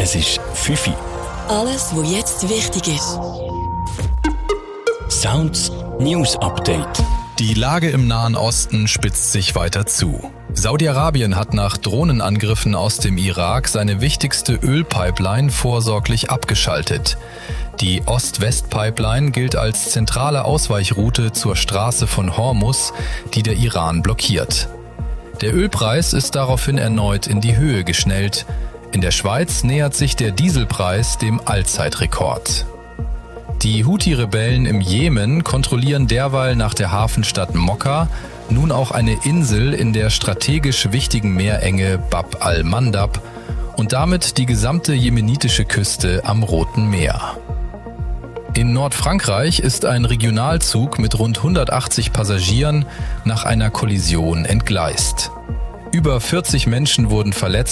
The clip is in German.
Es ist 5 Uhr. Alles, was jetzt wichtig ist. Sounds News Update. Die Lage im Nahen Osten spitzt sich weiter zu. Saudi-Arabien hat nach Drohnenangriffen aus dem Irak seine wichtigste Ölpipeline vorsorglich abgeschaltet. Die Ost-West-Pipeline gilt als zentrale Ausweichroute zur Straße von Hormuz, die der Iran blockiert. Der Ölpreis ist daraufhin erneut in die Höhe geschnellt. In der Schweiz nähert sich der Dieselpreis dem Allzeitrekord. Die Houthi-Rebellen im Jemen kontrollieren derweil nach der Hafenstadt Mokka nun auch eine Insel in der strategisch wichtigen Meerenge Bab al-Mandab und damit die gesamte jemenitische Küste am Roten Meer. In Nordfrankreich ist ein Regionalzug mit rund 180 Passagieren nach einer Kollision entgleist. Über 40 Menschen wurden verletzt.